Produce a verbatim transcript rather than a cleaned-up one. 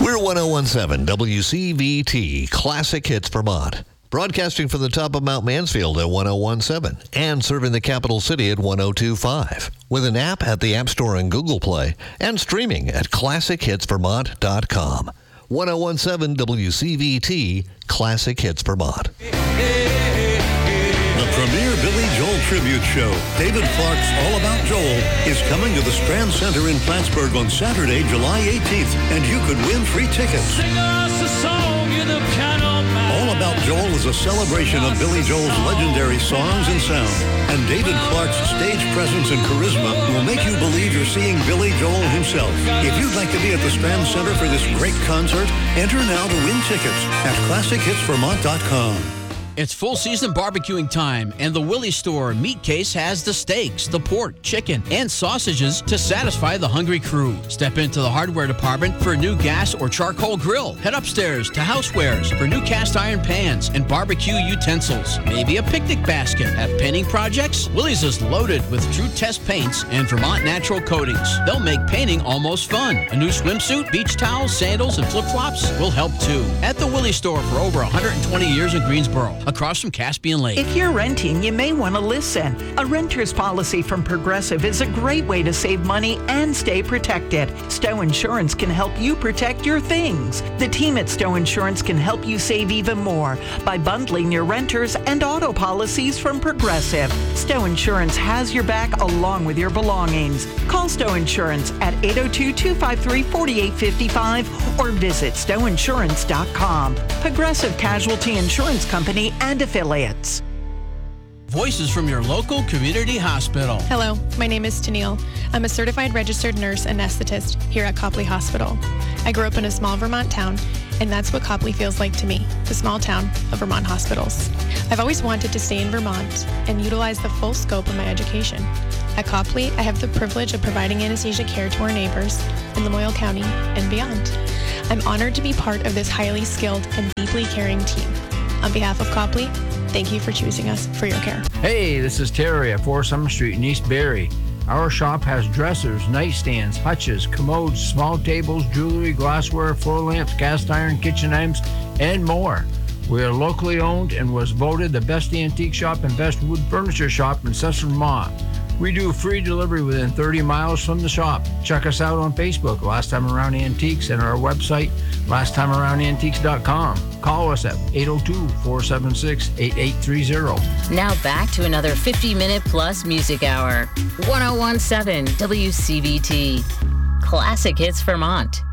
We're one oh one seven W C V T, Classic Hits Vermont. Broadcasting from the top of Mount Mansfield at one oh one seven and serving the capital city at one oh two five. With an app at the App Store and Google Play and streaming at classic hits vermont dot com. one oh one seven W C V T, Classic Hits Vermont. The premier Billy Joel tribute show, David Clark's All About Joel, is coming to the Strand Center in Plattsburgh on Saturday, July eighteenth, and you could win free tickets. Sing us a song, you're the piano man. All About Joel is a celebration of Billy Joel's legendary songs and sound, and David Clark's stage presence and charisma will make you believe you're seeing Billy Joel himself. If you'd like to be at the Strand Center for this great concert, enter now to win tickets at classic hits vermont dot com. It's full season barbecuing time, and the Willie's Store Meat Case has the steaks, the pork, chicken, and sausages to satisfy the hungry crew. Step into the hardware department for a new gas or charcoal grill. Head upstairs to Housewares for new cast iron pans and barbecue utensils. Maybe a picnic basket. Have painting projects? Willie's is loaded with True Test paints and Vermont natural coatings. They'll make painting almost fun. A new swimsuit, beach towels, sandals, and flip-flops will help too. At the Willie's Store for over one hundred twenty years in Greensboro, across from Caspian Lake. If you're renting, you may want to listen. A renter's policy from Progressive is a great way to save money and stay protected. Stowe Insurance can help you protect your things. The team at Stowe Insurance can help you save even more by bundling your renters and auto policies from Progressive. Stowe Insurance has your back along with your belongings. Call Stowe Insurance at eight oh two, two five three, four eight five five or visit stowe insurance dot com. Progressive Casualty Insurance Company and affiliates. Voices from your local community hospital. Hello, my name is Tennille. I'm a certified registered nurse anesthetist here at Copley Hospital. I grew up in a small Vermont town, and that's what Copley feels like to me, the small town of Vermont hospitals. I've always wanted to stay in Vermont and utilize the full scope of my education. At Copley, I have the privilege of providing anesthesia care to our neighbors in Lamoille County and beyond. I'm honored to be part of this highly skilled and deeply caring team. On behalf of Copley, thank you for choosing us for your care. Hey, this is Terry at four Summer Street in East Barrie. Our shop has dressers, nightstands, hutches, commodes, small tables, jewelry, glassware, floor lamps, cast iron, kitchen items, and more. We are locally owned and was voted the best antique shop and best wood furniture shop in Southern Vermont. We do free delivery within thirty miles from the shop. Check us out on Facebook, Last Time Around Antiques, and our website, last time around antiques dot com. Call us at eight oh two, four seven six, eight eight three oh. Now back to another fifty-minute plus music hour. one oh one seven W C V T. Classic Hits Vermont.